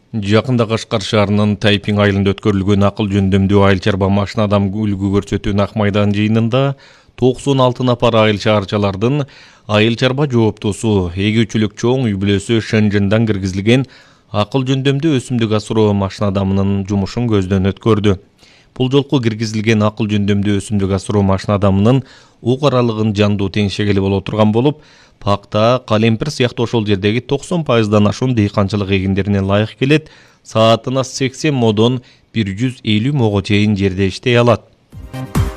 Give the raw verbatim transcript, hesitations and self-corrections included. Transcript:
Жакында Кашкар шаарынын Тайпин айылында өткөрүлгөн акыл жөндөмдүү айыл чарба машинадан үлгү көрсөтүүнүн ак майдан жыйынында токсон алты напар айыл чарчалардын айыл чарба жооптосу эгүүчүлүк чоң үй бүлөсү Шэньчжэндан киргизилген акыл жөндөмдүү өсүмдүк асыроо машинадамынын жумушун көздөн өткөрдү. Бул жолку киргизилген акыл жөндөмдүү өсүмдүк асыроо машинадамынын ук аралыгын жандуу теңшегели боло турган болуп, пакта, калемпир сыяктуу ошол жердеги токсон пайыздан ашуун дыйканчылык эгиндерине ылайык келет, саатына сексен модон бир жүз элүү мого чейин жерде иштей алат.